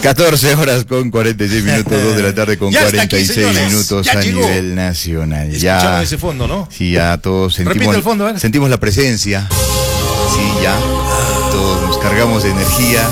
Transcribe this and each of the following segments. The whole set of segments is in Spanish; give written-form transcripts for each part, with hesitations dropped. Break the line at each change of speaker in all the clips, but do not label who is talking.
14 horas con 46 minutos, 2 de la tarde con
Ya
46
aquí,
minutos
ya
a
llegó.
nivel nacional.
Escucharon
Ya,
ese fondo, ¿no?
sí, ya todos
Repite
sentimos,
el fondo, a ver.
sentimos la presencia. Sí, ya. Todos nos cargamos de energía,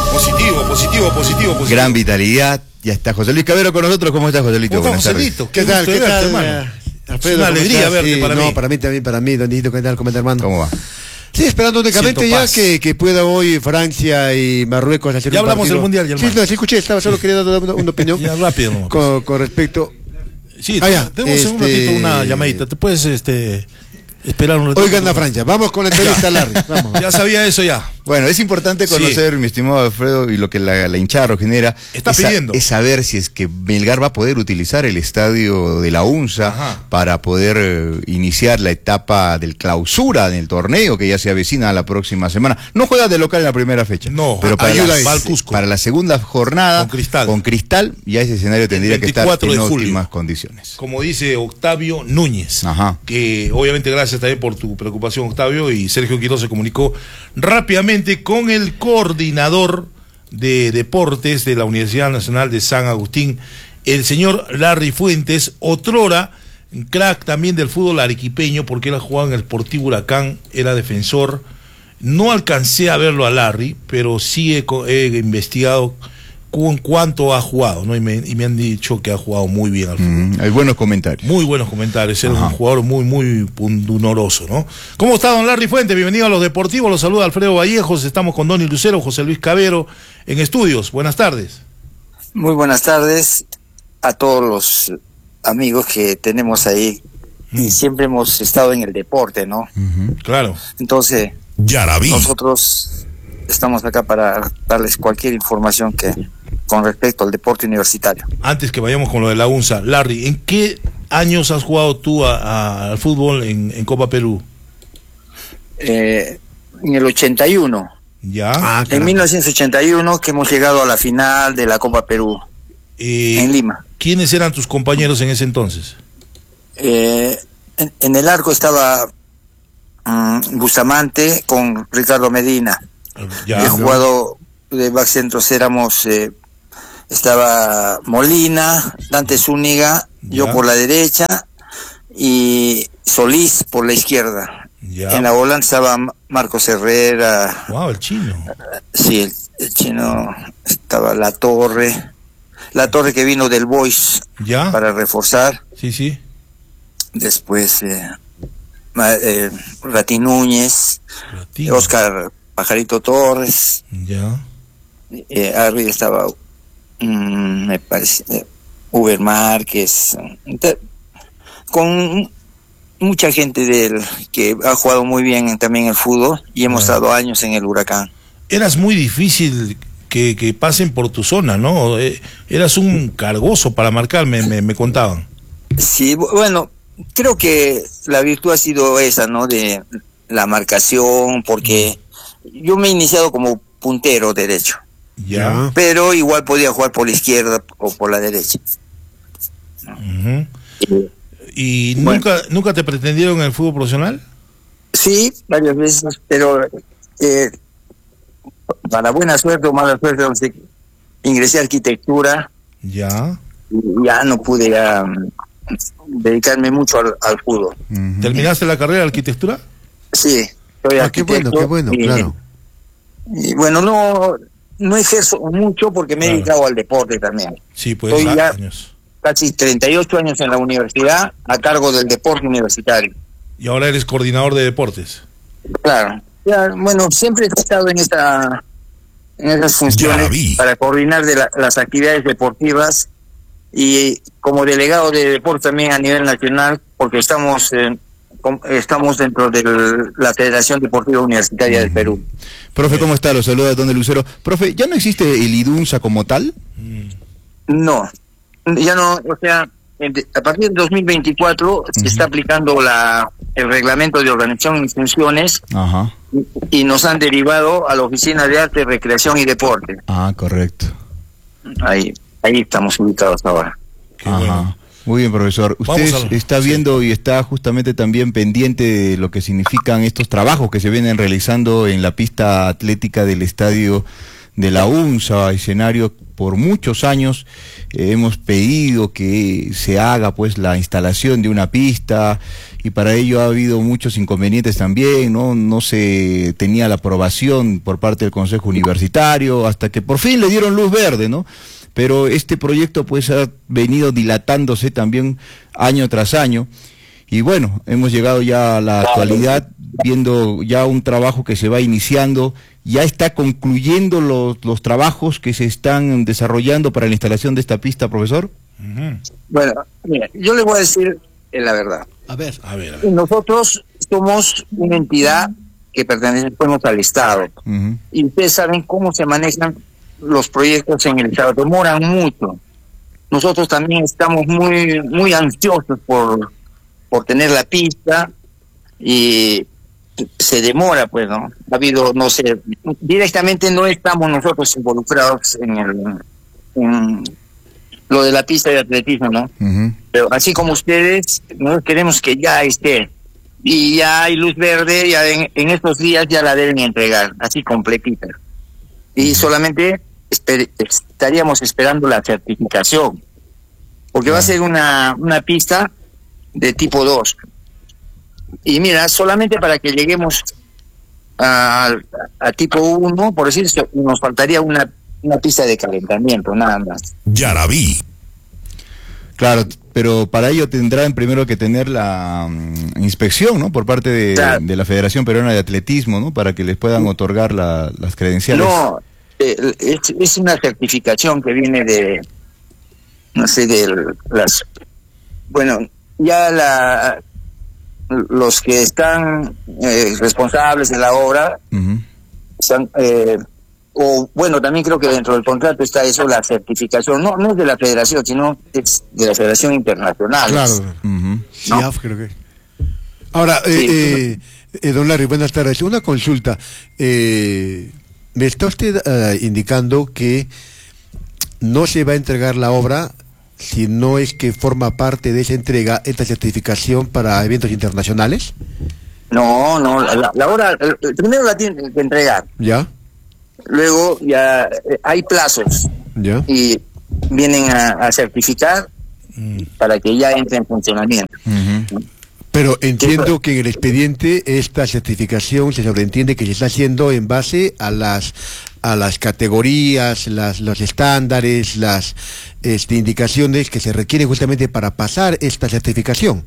Positivo.
gran vitalidad. Ya está José Luis Cabero con nosotros. ¿Cómo estás, José Luis?
¿Cómo
Buenas
estás,
tardes.
Joselito?
¿Qué tal?
gusto
¿Qué
de verte,
tal?
hermano.
Alfredo,
Es una
¿cómo
alegría
estás?
verte
Sí,
para mí.
No, para mí también, para mí, Donito, ¿qué tal? ¿Cómo estás, hermano?
¿Cómo va?
Sí, esperando únicamente
Siento
ya
paz.
que pueda hoy Francia y Marruecos hacer
Ya
un
hablamos
partido.
del Mundial, ya,
Sí,
hermano.
no, sí escuché, solo quería dar una opinión
Ya, rápido, ¿no?
con respecto.
Sí,
ya,
tenemos un ratito una llamadita. ¿Te puedes esperar un ratito?
Hoy gana Francia. Vamos con la entrevista, Larry. Vamos.
Ya sabía eso ya.
Bueno, es importante conocer, mi estimado Alfredo, y lo que la hinchada genera
Está pidiendo.
es saber si es que Melgar va a poder utilizar el estadio de la UNSA
Ajá.
para poder iniciar la etapa del clausura del torneo que ya se avecina la próxima semana. No juega de local en la primera fecha,
No,
pero para,
ayuda
la,
va al Cusco.
para la segunda jornada
Con Cristal.
ya ese escenario tendría que estar
24
en
de julio.
óptimas condiciones.
Como dice Octavio Núñez,
Ajá.
que obviamente gracias también por tu preocupación, Octavio, y Sergio Quiroz se comunicó rápidamente con el coordinador de deportes de la Universidad Nacional de San Agustín, el señor Larry Fuentes, otrora crack también del fútbol arequipeño, porque él ha jugado en el Sportivo Huracán, era defensor. No alcancé a verlo a Larry, pero sí he investigado en cuánto ha jugado, ¿no? Y me han dicho que ha jugado muy bien al fútbol.
Hay buenos comentarios.
Muy buenos comentarios, era
Ajá.
un jugador muy pundonoroso, ¿no? ¿Cómo está don Larry Fuentes? Bienvenido a Los Deportivos, los saluda Alfredo Vallejos, estamos con Donny Lucero, José Luis Cabero en estudios. Buenas tardes.
Muy buenas tardes a todos los amigos que tenemos ahí. Y siempre hemos estado en el deporte, ¿no?
Claro.
Entonces,
Ya la vi.
nosotros estamos acá para darles cualquier información que con respecto al deporte universitario.
Antes que vayamos con lo de la UNSA, Larry, ¿en qué años has jugado tú al fútbol en Copa Perú?
En el 81,
¿Ya?
en 1981, que hemos llegado a la final de la Copa Perú en Lima.
¿Quiénes eran tus compañeros en ese entonces?
En el arco estaba Bustamante con Ricardo Medina.
Ya.
He jugado de back centros, estaba Molina, Dante Zúñiga, yo
Ya.
por la derecha y Solís por la izquierda.
Ya.
En la volante estaba Marcos Herrera,
Wow, el chino.
sí, el chino, estaba La Torre que vino del Boys
¿Ya?
para reforzar.
Sí.
Después Rati Núñez,
Latino.
Oscar Pajarito Torres.
Ya.
Arriba estaba, me parece, Uber Márquez, con mucha gente que ha jugado muy bien también el fútbol y hemos estado años en el Huracán.
Eras muy difícil que pasen por tu zona, ¿no? Eras un cargoso para marcar, me contaban.
Sí, bueno, creo que la virtud ha sido esa, ¿no? De la marcación, porque yo me he iniciado como puntero derecho.
Ya.
Pero igual podía jugar por la izquierda o por la derecha.
Ujú. ¿Y
Bueno.
nunca te pretendieron en el fútbol profesional?
Sí, varias veces, pero para buena suerte o mala suerte, ingresé a arquitectura
Ya.
y ya no pude dedicarme mucho al fútbol.
¿Terminaste la carrera de arquitectura?
Sí, soy arquitecto.
Qué bueno, claro.
Y bueno, no ejerzo mucho porque me he
Claro.
dedicado al deporte también.
Sí, pues
Estoy ya
años.
casi 38 años en la universidad a cargo del deporte universitario.
Y ahora eres coordinador de deportes.
Claro. Ya, bueno, siempre he estado en esas
Ya la
funciones
vi.
para coordinar las actividades deportivas y como delegado de deporte también a nivel nacional, porque estamos dentro de la Federación Deportiva Universitaria del Perú.
Profe, ¿cómo está? Lo saluda Donny Lucero. Profe, ¿ya no existe el IDUNSA como tal?
No, ya no, o sea, a partir del 2024 se está aplicando el reglamento de organización y funciones
Ajá.
y nos han derivado a la Oficina de Arte, Recreación y Deporte.
Ah, correcto.
Ahí estamos ubicados ahora.
Qué
Ajá.
bueno.
Muy bien, profesor. Usted
Vamos a-
está viendo y está justamente también pendiente de lo que significan estos trabajos que se vienen realizando en la pista atlética del estadio de la UNSA, escenario por muchos años hemos pedido que se haga pues la instalación de una pista, y para ello ha habido muchos inconvenientes también, ¿no? No se tenía la aprobación por parte del Consejo Universitario, hasta que por fin le dieron luz verde, ¿no? Pero este proyecto pues ha venido dilatándose también año tras año, y bueno, hemos llegado ya a la actualidad, viendo ya un trabajo que se va iniciando. Ya está concluyendo los trabajos que se están desarrollando para la instalación de esta pista, profesor.
Bueno, mira, yo le voy a decir la verdad.
A ver.
A ver.
Nosotros somos una entidad que pertenecemos al Estado. Y ustedes saben cómo se manejan los proyectos en el Estado. Demoran mucho. Nosotros también estamos muy ansiosos por tener la pista, y se demora, pues, ¿no? Ha habido, no sé, directamente no estamos nosotros involucrados en lo de la pista de atletismo, ¿no? Pero así como ustedes, nosotros queremos que ya esté, y ya hay luz verde, ya en estos días ya la deben entregar, así completita. Y solamente estaríamos esperando la certificación, porque va a ser una pista de tipo 2. Y mira, solamente para que lleguemos a tipo 1, por decirlo, nos faltaría una pista de calentamiento, nada más.
Ya la vi.
Claro, pero para ello tendrán primero que tener la inspección, ¿no? Por parte de la Federación Peruana de Atletismo, ¿no? Para que les puedan otorgar las credenciales.
No, es una certificación que viene de, no sé, de las... Bueno, ya los que están responsables de la obra, están, o bueno, también creo que dentro del contrato está eso, la certificación, no es de la federación, sino es de la Federación Internacional.
Claro. CIAF, creo que. Ahora,
Sí.
don Larry, buenas tardes. Una consulta. Me está usted indicando que no se va a entregar la obra si no es que forma parte de esa entrega esta certificación para eventos internacionales.
No, la obra, primero la tienen que entregar.
¿Ya?
Luego ya hay plazos.
¿Ya?
Y vienen a certificar para que ya entre en funcionamiento.
Pero entiendo que en el expediente esta certificación se sobreentiende que se está haciendo en base a las categorías, los estándares, las indicaciones que se requieren justamente para pasar esta certificación.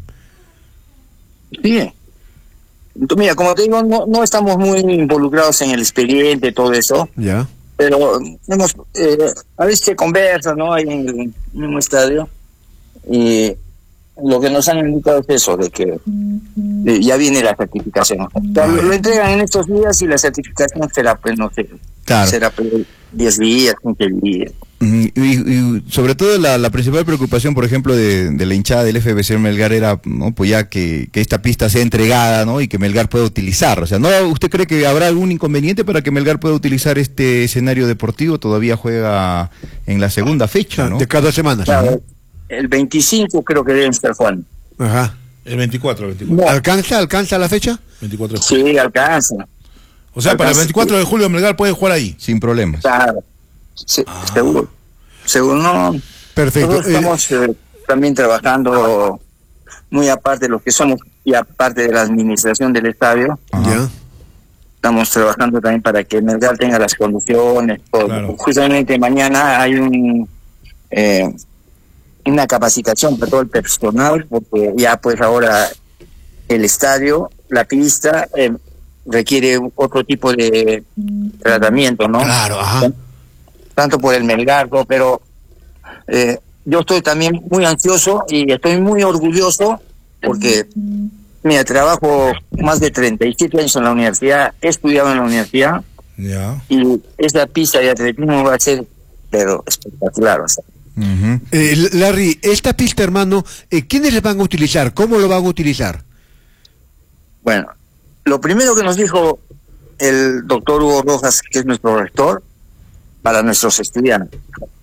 Sí. Mira, como te digo, no estamos muy involucrados en el expediente, todo eso,
¿Ya?
pero hemos, a veces se conversa, ¿no? Ahí en el mismo estadio, y lo que nos han indicado es eso, de que ya viene la certificación. O sea, lo entregan en estos días, y la certificación será, pues, no sé,
Claro.
será pues 10 días, 15 días.
Y sobre todo la principal preocupación, por ejemplo, de la hinchada del FBC Melgar era, ¿no? Pues ya que esta pista sea entregada, ¿no? Y que Melgar pueda utilizar. O sea, ¿no? ¿Usted cree que habrá algún inconveniente para que Melgar pueda utilizar este escenario deportivo? Todavía juega en la segunda fecha, ¿no?
De cada 2 semanas.
Claro, el 25 creo que deben estar jugando.
Ajá.
El 24.
No,
¿Alcanza la fecha?
24 de julio.
sí, alcanza.
O sea, para el 24 de julio Melgar puede jugar ahí.
Sin problemas.
Claro. Sí, seguro no.
Perfecto.
Nosotros estamos también trabajando muy aparte de lo que somos, y aparte de la administración del estadio.
¿Ya?
Estamos trabajando también para que Melgar tenga las condiciones, todo.
Claro.
Justamente mañana hay una capacitación para todo el personal, porque ya pues ahora el estadio, la pista, requiere otro tipo de tratamiento, ¿no?
Claro, ajá.
Tanto por el Melgar, ¿no? Pero yo estoy también muy ansioso y estoy muy orgulloso porque, mira, trabajo más de 37 años en la universidad, he estudiado en la universidad,
Ya.
y esta pista de atletismo va a ser, pero espectacular, o sea.
Larry, esta pista, hermano, ¿quiénes la van a utilizar? ¿Cómo lo van a utilizar?
Bueno, lo primero que nos dijo el doctor Hugo Rojas, que es nuestro rector, para nuestros estudiantes.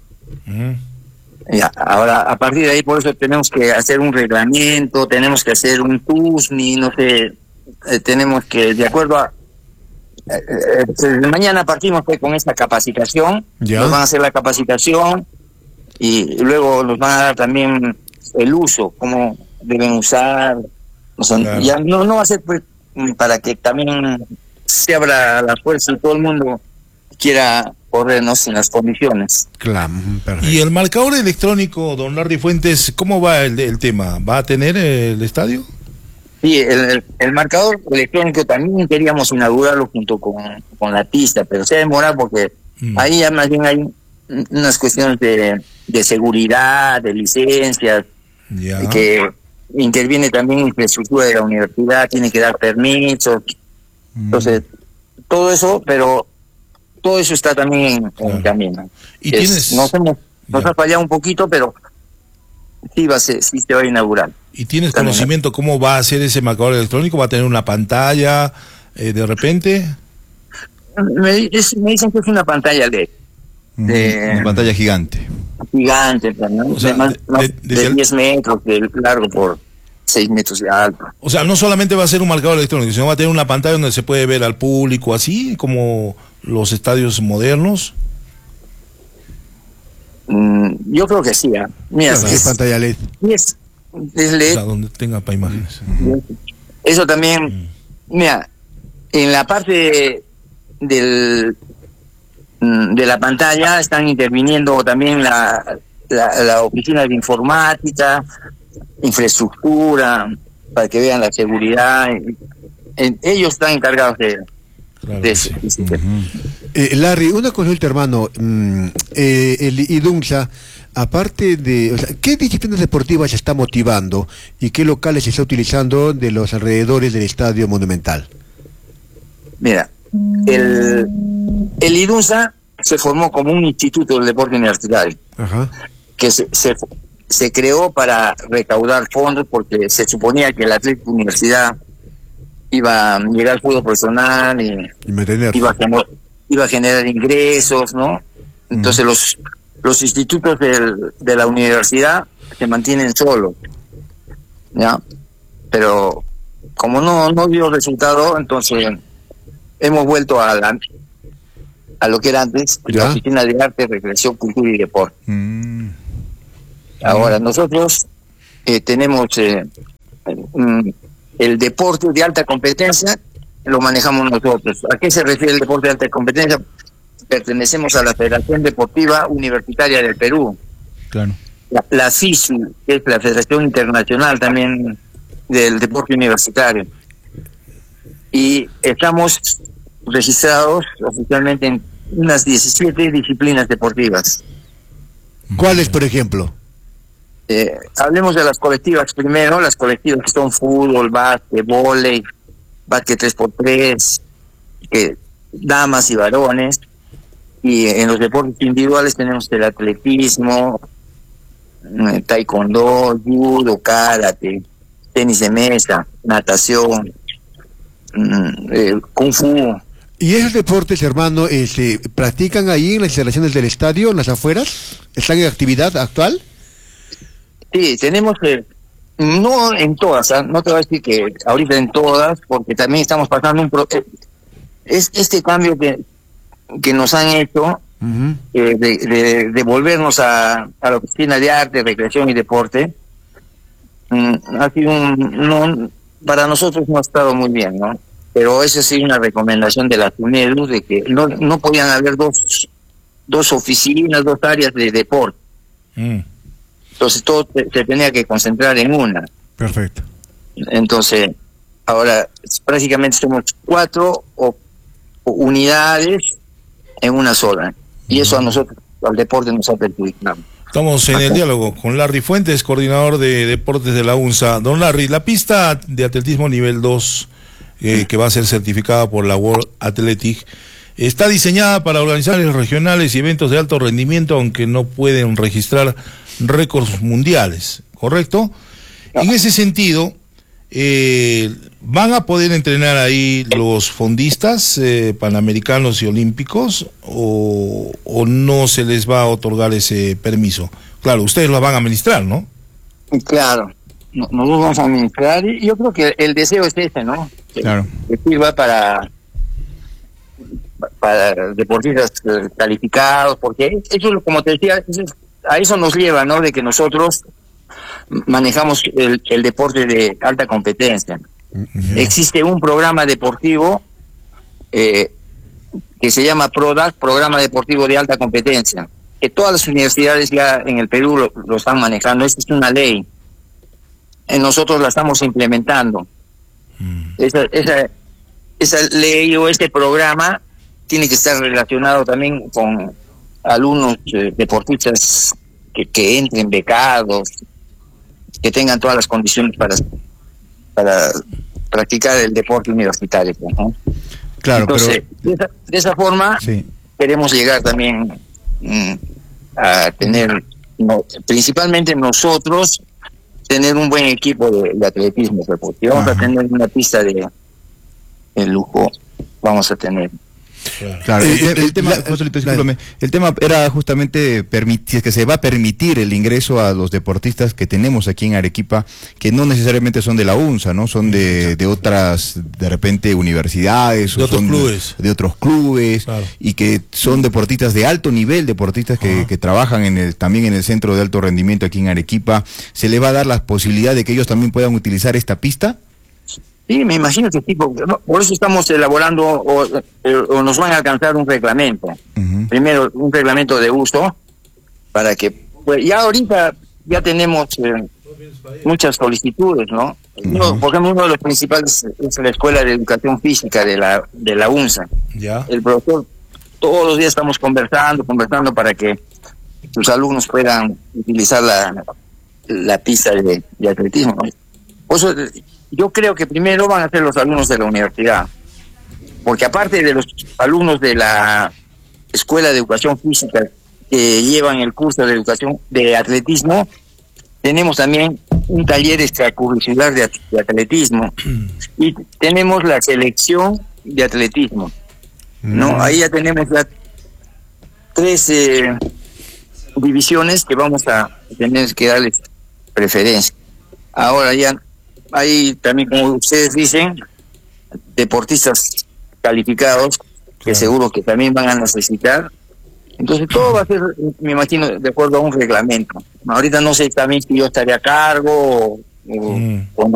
Ya, ahora, a partir de ahí, por eso tenemos que hacer un reglamento, tenemos que hacer un TUSNI, no sé, tenemos que, de acuerdo Mañana partimos pues, con esta capacitación.
Ya.
Nos van a hacer la capacitación y luego nos van a dar también el uso, cómo deben usar. O sea,
Claro.
ya no va a ser pues, para que también se abra la fuerza y todo el mundo quiera corrernos en las condiciones.
Claro, perfecto.
Y el marcador electrónico, don Larry Fuentes, ¿cómo va el tema? ¿Va a tener el estadio?
Sí, el marcador electrónico también queríamos inaugurarlo junto con la pista, pero se ha demorado porque ahí ya más bien hay unas cuestiones de seguridad, de licencias,
Ya.
que interviene también infraestructura de la universidad, tiene que dar permisos. Entonces, todo eso, pero todo eso está también en camino.
¿Y tienes-
Nos
Ya.
ha fallado un poquito, pero sí se va a inaugurar.
¿Y tienes
También.
conocimiento cómo va a ser ese marcador electrónico? ¿Va a tener una pantalla de repente?
Me dicen que es una pantalla LED.
Una pantalla gigante.
Gigante, ¿no?
O sea,
de
desde el-
10 metros de largo por 6 metros de alto.
O sea, no solamente va a ser un marcador electrónico, sino va a tener una pantalla donde se puede ver al público, así como los estadios modernos.
Yo creo que sí. Mira,
Claro, es pantalla LED.
es
O
LED.
sea, donde tenga para imágenes.
Eso también, mira, en la parte de la pantalla están interviniendo también la oficina de informática, infraestructura, para que vean la seguridad. Ellos están encargados
Claro
de
que
eso.
sí.
Larry, una consulta, hermano. El IDUNSA, aparte de... O sea, ¿qué disciplinas deportivas se está motivando y qué locales se está utilizando de los alrededores del Estadio Monumental?
Mira, el IDUNSA se formó como un instituto del deporte universitario,
Ajá.
que se creó para recaudar fondos porque se suponía que la Atlético Universidad iba a llegar al fútbol profesional y
Y mantener.
iba a generar ingresos, ¿no? Entonces los institutos de la universidad se mantienen solos, ¿ya? Pero como no dio resultado, entonces hemos vuelto a lo que era antes,
¿Ya?
la Oficina de Arte, Recreación, Cultura y Deporte.
Mm.
Ahora, nosotros tenemos el deporte de alta competencia, lo manejamos nosotros. ¿A qué se refiere el deporte de alta competencia? Pertenecemos a la Federación Deportiva Universitaria del Perú,
Claro.
la FISU, que es la Federación Internacional también del Deporte Universitario. Y estamos registrados oficialmente en unas 17 disciplinas deportivas.
¿Cuáles, por ejemplo?
Hablemos de las colectivas primero, las colectivas que son fútbol, básquet, vóley, básquet 3x3, damas y varones, y en los deportes individuales tenemos el atletismo, taekwondo, judo, karate, tenis de mesa, natación, kung fu.
¿Y esos deportes, hermano, se practican ahí en las instalaciones del estadio, en las afueras? ¿Están en actividad actual?
Sí, tenemos no en todas, no te voy a decir que ahorita en todas, porque también estamos pasando este cambio que nos han hecho de volvernos a la Oficina de Arte, Recreación y Deporte. Ha sido para nosotros no ha estado muy bien, ¿no? Pero esa sí una recomendación de la UNEDU de que no podían haber dos oficinas, dos áreas de deporte. Entonces todo se tenía que concentrar en una.
Perfecto.
Entonces, ahora prácticamente somos 4 unidades en una sola. Y eso a nosotros, al deporte, nos ha perjudicado.
Estamos en el diálogo con Larry Fuentes, coordinador de deportes de la UNSA. Don Larry, la pista de atletismo nivel 2, que va a ser certificada por la World Athletic, está diseñada para organizar regionales y eventos de alto rendimiento, aunque no pueden registrar récords mundiales, ¿correcto? En ese sentido, ¿van a poder entrenar ahí los fondistas panamericanos y olímpicos o no se les va a otorgar ese permiso? Claro, ustedes lo van a administrar, ¿no?
Claro, nosotros vamos a administrar y yo creo que el deseo es ese, ¿no?
Claro.
Que sirva para para deportistas calificados, porque eso, como te decía, a eso nos lleva, ¿no? De que nosotros manejamos el deporte de alta competencia. Existe un programa deportivo que se llama PRODAC, Programa Deportivo de Alta Competencia, que todas las universidades ya en el Perú lo están manejando. Esta es una ley. Nosotros la estamos implementando. Esa ley o este programa tiene que estar relacionado también con alumnos deportistas que entren becados, que tengan todas las condiciones para practicar el deporte universitario, ¿no?
Claro.
Entonces,
pero
de esa forma
sí,
queremos llegar también a tener, principalmente nosotros, tener un buen equipo de atletismo deportivo. Vamos a tener una pista de lujo, vamos a tener.
claro. El tema, Joselito, discúlpame, el tema era justamente si es que se va a permitir el ingreso a los deportistas que tenemos aquí en Arequipa, que no necesariamente son de la UNSA, ¿no? Son de otras, de repente, universidades,
de
o
otros
son
clubes.
de otros clubes,
Claro.
y que son deportistas de alto nivel, deportistas que trabajan también en el centro de alto rendimiento aquí en Arequipa. ¿Se le va a dar la posibilidad de que ellos también puedan utilizar esta pista?
Sí, me imagino que tipo, por eso estamos elaborando o nos van a alcanzar un reglamento. Primero, un reglamento de uso, para que, pues ya ahorita ya tenemos muchas solicitudes, ¿no? Por ejemplo, uno de los principales es la Escuela de Educación Física de la UNSA.
Ya.
El profesor, todos los días estamos conversando para que sus alumnos puedan utilizar la pista de atletismo, ¿no? Por eso, yo creo que primero van a ser los alumnos de la universidad, porque aparte de los alumnos de la Escuela de Educación Física que llevan el curso de educación de atletismo, tenemos también un taller extracurricular de atletismo y tenemos la selección de atletismo, ¿no? Ahí ya tenemos ya 3 divisiones que vamos a tener que darles preferencia. Ahora ya hay también, como ustedes dicen, deportistas calificados que seguro que también van a necesitar. Entonces todo va a ser, me imagino, de acuerdo a un reglamento. Ahorita no sé también si yo estaré a cargo o